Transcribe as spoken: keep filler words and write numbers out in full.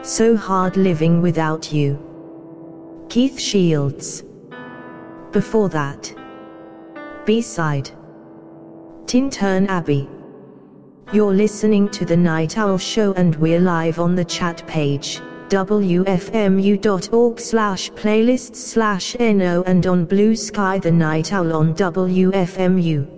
So Hard Living Without You. Keith Shields. Before that, B-side, Tintern Abbey. You're listening to The Night Owl Show and we're live on the chat page, w f m u dot org slash playlists slash no, and on Blue Sky The Night Owl on W F M U.